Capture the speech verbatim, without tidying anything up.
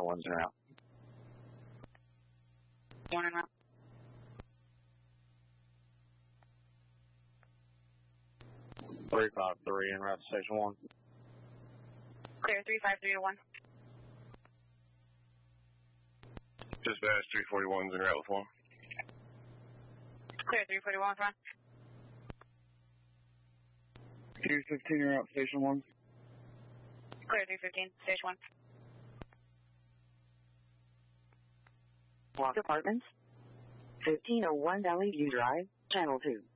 one's en route. One en route. three five three en route to station one. Clear three five three to one. Dispatch three forty-one's en route with one. Clear three forty-one front. three fifteen en route station one. Clear three fifteen, station one. Walk Apartments, fifteen oh one Valley View Drive, Channel two.